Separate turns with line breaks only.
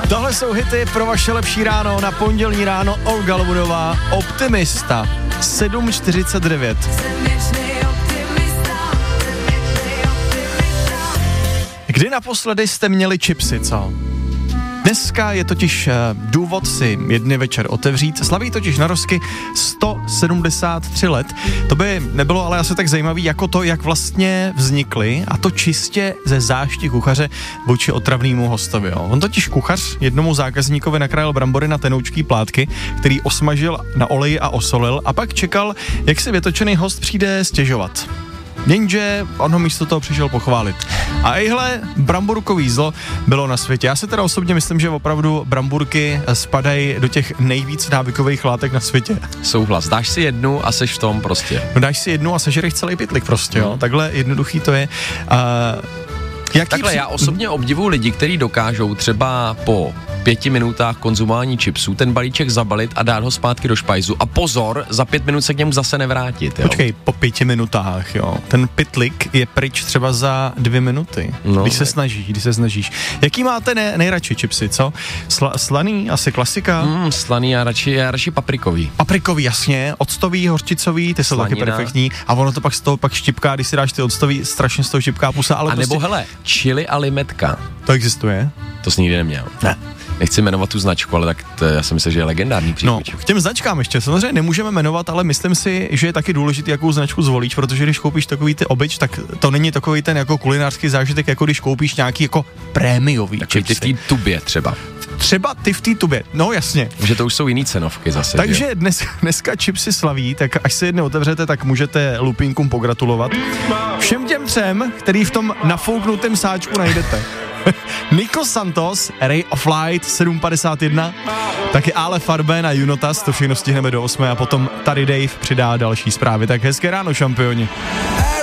Tohle jsou hity pro vaše lepší ráno na pondělní ráno. Olga Lobudová, Optimista, 7:49. Kdy naposledy jste měli chipsy, co? Dneska je totiž důvod si jedny večer otevřít. Slaví totiž narozky 173 let. To by nebylo ale asi tak zajímavý jako to, jak vlastně vznikly, a to čistě ze zášti kuchaře vůči otravnému hostovi. Jo. On totiž kuchař jednomu zákazníkovi nakrájel brambory na tenoučký plátky, který osmažil na oleji a osolil, a pak čekal, jak si vytočený host přijde stěžovat. Jenže on ho místo toho přišel pochválit. A ejhle, bramburkový zlo bylo na světě. Já si teda osobně myslím, že opravdu bramburky spadají do těch nejvíc návykových látek na světě.
Souhlas, dáš si jednu a seš v tom prostě.
No dáš si jednu a sežereš celý pytlik prostě, jo. Takhle jednoduchý to je.
Já osobně obdivuju lidi, kteří dokážou třeba po 5 minutách konzumování chipsů ten balíček zabalit a dát ho zpátky do špajzu. A pozor, za 5 minut se k němu zase nevrátit. Jo?
Počkej, po 5 minutách, jo. Ten pytlik je pryč třeba za 2 minuty. No, když se snažíš. Jaký máte nejradši chipsy, co? Slaný, asi klasika?
Slaný, já radši paprikový.
Paprikový, jasně. Octový, hořčicový, ty jsou taky perfektní. A ono to pak z toho štěpká, když si dáš ty octový, strašně z toho štěpká pusa. Ale
a nebo prostě... hele, chili a limetka.
To existuje?
To jsi nikdy neměl.
Ne.
Nechci jmenovat tu značku, ale tak to já si myslím, že je legendární příchuť.
No, k těm značkám ještě samozřejmě nemůžeme jmenovat, ale myslím si, že je taky důležitý, jakou značku zvolíš, protože když koupíš takový ty obyč, tak to není takový ten jako kulinářský zážitek, jako když koupíš nějaký jako prémiový
chipsy. Ty v té tubě třeba.
Třeba ty v té tubě, no jasně.
Že to už jsou jiný cenovky zase.
Takže dneska chipsy slaví, tak až se jednou otevřete, tak můžete lupínkům pogratulovat. Všem těm třem, který v tom nafouknutém sáčku najdete. Nico Santos, Ray of Light, 7:51, taky Ale Farben a Junotas, to všechno stihneme do 8 a potom tady Dave přidá další zprávy. Tak hezké ráno, šampioni.